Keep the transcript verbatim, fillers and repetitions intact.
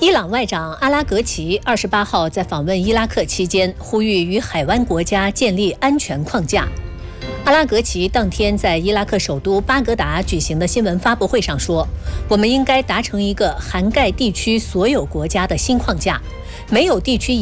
伊朗外长阿拉格齐二十八号在访问伊拉克期间，呼吁与海湾国家建立安全框架。阿拉格齐当天在伊拉克首都巴格达举行的新闻发布会上说：“我们应该达成一个涵盖地区所有国家的新框架，没有地区